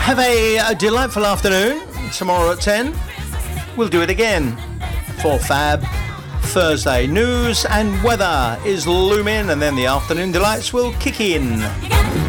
Have a delightful afternoon. Tomorrow at 10, we'll do it again for Fab Thursday. News and weather is looming, and then the afternoon delights will kick in.